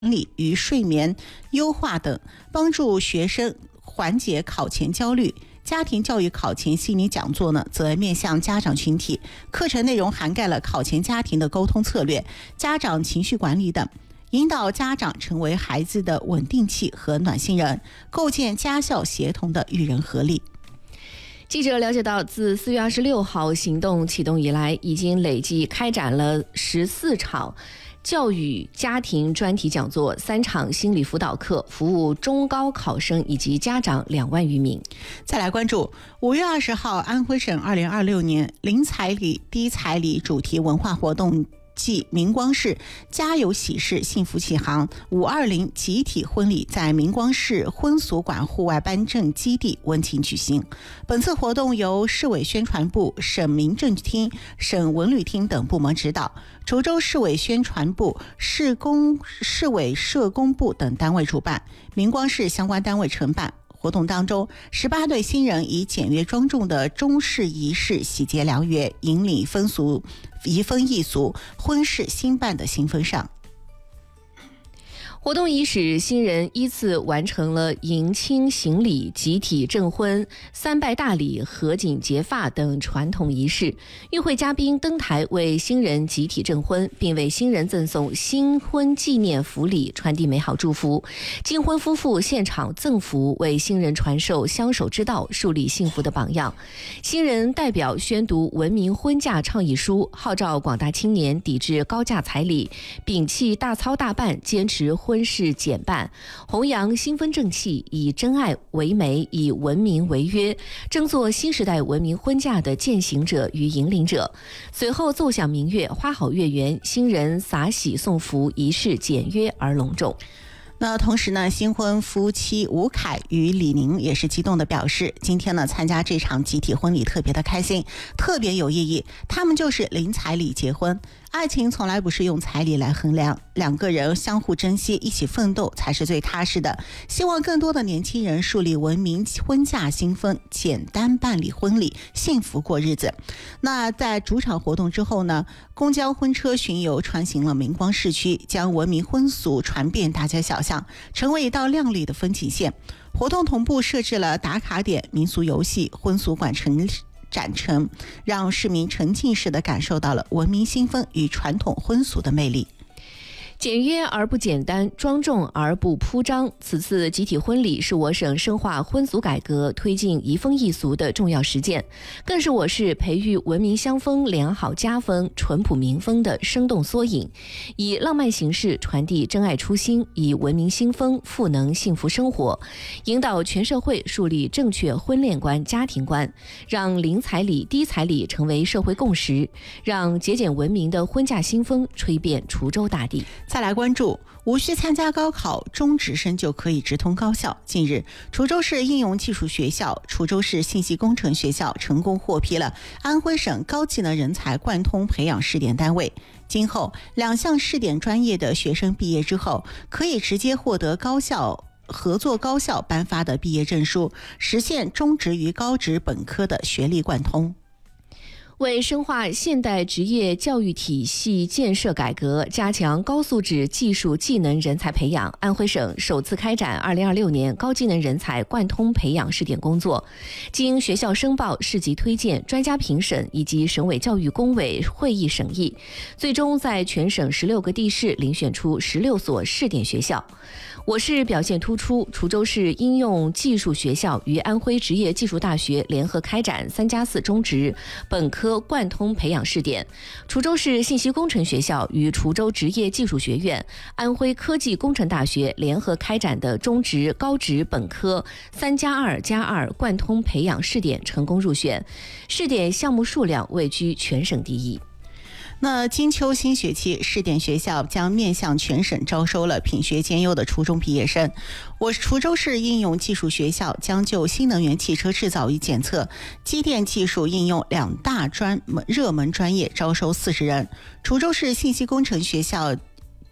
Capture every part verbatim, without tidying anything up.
理与睡眠优化等，帮助学生缓解考前焦虑。家庭教育考前心理讲座呢，则面向家长群体，课程内容涵盖了考前家庭的沟通策略、家长情绪管理等，引导家长成为孩子的稳定器和暖心人，构建家校协同的育人合力。 记者了解到，自四月二十六号行动启动以来，已经累计开展了十四场教育家庭专题讲座，三场心理辅导课，服务中高考生以及家长两万余名。 再来关注五月二十号，安徽省二零二六年零彩礼低彩礼主题文化活动暨明光市家有喜事幸福启航五二零集体婚礼在明光市婚俗馆户外颁证基地温情举行。本次活动由市委宣传部、省民政厅、省文旅厅等部门指导，滁州市委宣传部、市工市委社工部等单位主办，明光市相关单位承办。活动当中，十八对新人以简约庄重的中式仪式喜结良缘，引领风俗移风易俗，婚事兴办的新风尚。 活动已使新人依次完成了迎亲行礼、集体证婚、三拜大礼、合卺结发等传统仪式。与会嘉宾登台为新人集体证婚，并为新人赠送新婚纪念福礼，传递美好祝福。金婚夫妇现场赠福，为新人传授相守之道，树立幸福的榜样。新人代表宣读文明婚嫁倡议书，号召广大青年抵制高价彩礼，摒弃大操大办，坚持婚婚事简办，弘扬新婚正气，以真爱为媒，以文明为约，争做新时代文明婚嫁的践行者与引领者。随后奏响明月，花好月圆，新人洒喜送福，仪式简约而隆重。 那同时呢，新婚夫妻吴凯与李宁也是激动的表示，今天呢参加这场集体婚礼特别的开心，特别有意义。他们就是零彩礼结婚，爱情从来不是用彩礼来衡量，两个人相互珍惜，一起奋斗才是最踏实的。希望更多的年轻人树立文明婚嫁新风，简单办理婚礼，幸福过日子。那在主场活动之后呢，公交婚车巡游穿行了明光市区，将文明婚俗传遍大街小巷，成为一道亮丽的风景线。活动同步设置了打卡点、民俗游戏、婚俗馆陈展陈，让市民沉浸式地感受到了文明新风与传统婚俗的魅力。 简约而不简单，庄重而不铺张。此次集体婚礼是我省深化婚俗改革、推进移风易俗的重要实践，更是我市培育文明乡风、良好家风、淳朴民风的生动缩影。以浪漫形式传递真爱初心，以文明新风赋能幸福生活，引导全社会树立正确婚恋观、家庭观，让零彩礼、低彩礼成为社会共识，让节俭文明的婚嫁新风吹遍滁州大地。 再来关注，无需参加高考，中职生就可以直通高校。近日，滁州市应用技术学校、滁州市信息工程学校成功获批了安徽省高技能人才贯通培养试点单位。今后，两项试点专业的学生毕业之后，可以直接获得高校合作高校颁发的毕业证书，实现中职与高职本科的学历贯通。 为深化现代职业教育体系建设改革，加强高素质技术技能人才培养，安徽省首次开展二零二六年高技能人才贯通培养试点工作。经学校申报、市级推荐、专家评审以及省委教育工委会议审议，最终在全省十六个地市遴选出十六所试点学校。我市表现突出，滁州市应用技术学校与安徽职业技术大学联合开展三加四中职本科贯通培养试点。滁州市信息工程学校与滁州职业技术学院、安徽科技工程大学联合开展的中职、高职本科三加二加二贯通培养试点成功入选，试点项目数量位居全省第一。 那金秋新学期，试点学校将面向全省招收了品学兼优的初中毕业生。我滁州市应用技术学校将就新能源汽车制造与检测、机电技术应用两大专热门专业招收四十人。滁州市信息工程学校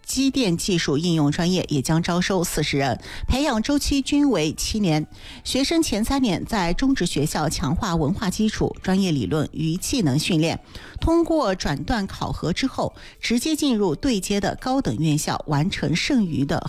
机电技术应用专业也将招收四十人，培养周期均为七年。学生前三年在中职学校强化文化基础、专业理论与技能训练，通过转段考核之后，直接进入对接的高等院校，完成剩余的